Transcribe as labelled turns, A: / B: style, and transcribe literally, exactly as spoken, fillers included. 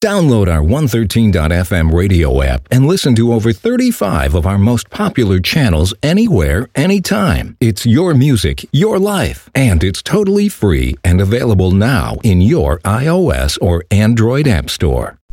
A: Download our one thirteen dot f m radio app and listen to over thirty-five of our most popular channels anywhere, anytime. It's your music, your life, and it's totally free and available now in your iOS or Android app store.